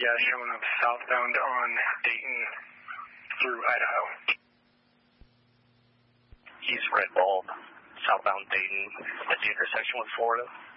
Yeah, showing up southbound on Dayton through Idaho. East red bulb, southbound Dayton at the intersection with Florida.